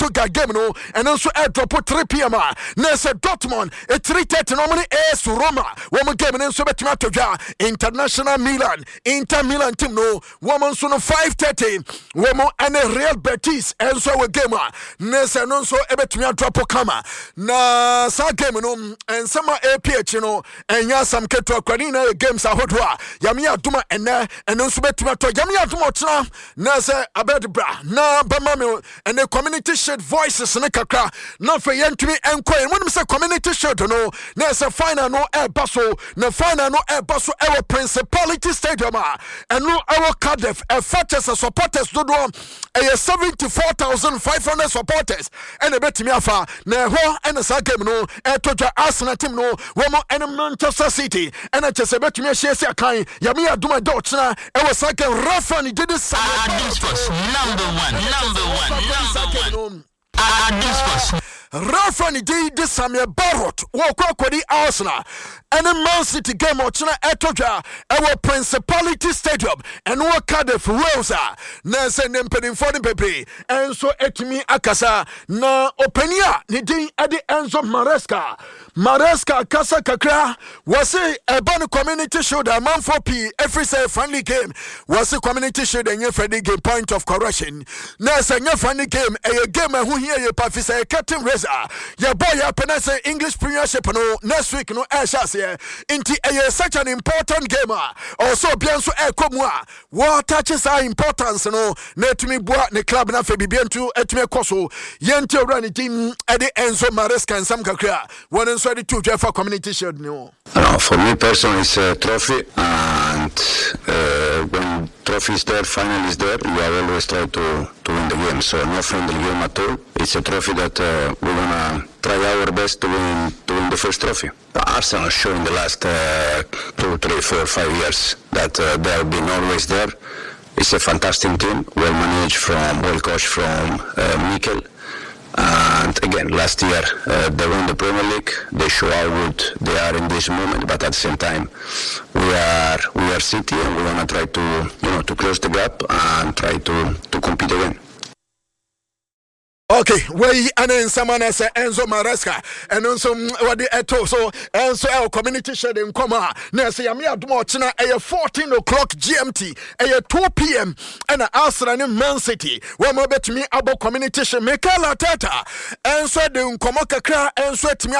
Stuttgart game no and also drop 3 p.m. Na say Dortmund 3:30 no money AS Roma woman game no so betimi atodwa International Milan Inter Milan team no woman so no 5:30 woman and Real Betis and so we game na say no so ebetimi drop kama na sa game no and sama APH no enya sam keto akwani na games ahodwa yame aduma ene and so betimi atodwa yame aduma otena na say abedbra na bama me and the community shield voices ne kakra na fe yentumi enko when say community shield no na say final no e baso na final no e baso e Principality Stadium and no our Cardiff e fates supporters do 74,500 supporters and a betimi afa na ho and sa game no e toja Arsenal team no womo and Manchester City and a chese betimi ahye akan yame aduma dotna e was like Rafa ni did this number one. Rafa ni di Samuel Barrot woko kwadi Arsenal and Man City game ochina etoja ewo Principality Stadium and wo Cardiff Wales na se nempedin for the baby and so etimi akasa na openia ni din ade Enzo Maresca kasa kakra wase ebon community shield man 4p every say friendly game wase community shield and friendly game point of correction na se nya friendly game a game who here ye pafi say Captain Reza your boy ya penase English Premiership no next week no shase inti such an important game also bianso komua what touches our importance no na tumi boa ne club na fe bibiantu etumi koso yente owra ne team ade Enzo Maresca and some kakra one so the two for community shield no. For me personally it's a trophy and when trophy is there, final is there, we are always try to win the game. So no friendly game at all. It's a trophy that we're gonna try our best to win the first trophy. Arsenal show in the last 2, 3, 4, 5 years that they have been always there. It's a fantastic team, well managed, well coached from Mikel. And again, last year they won the Premier League. They show how good they are in this moment, but at the same time, we are City, and we want to try to close the gap and try to compete again. Okay, we and someone as Enzo Maresca and also what the eto so and so our community shared in coma. Now say yami adumo china 14 o'clock GMT 2 p.m. and Arsenal in Man City. One more bet me about community share Mikel Arteta and so the nkomo kakra and so